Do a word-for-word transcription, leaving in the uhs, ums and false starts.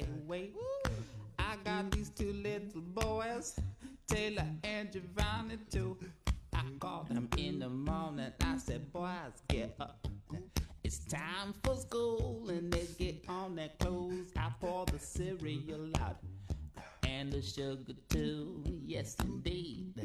right way. I got these two little boys, Taylor and Giovanni too. I called them in the morning, I said, boys, get up. It's time for school, and they get on their clothes. I pour the cereal out and the sugar too, yes indeed.